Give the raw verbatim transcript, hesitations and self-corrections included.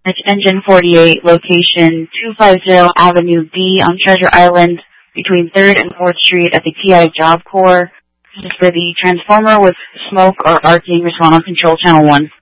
It's Engine forty-eight, location two fifty Avenue B on Treasure Island, between third and fourth Street at the T I Job Corps. This is for the transformer with smoke or arcing. Respond on Control Channel one.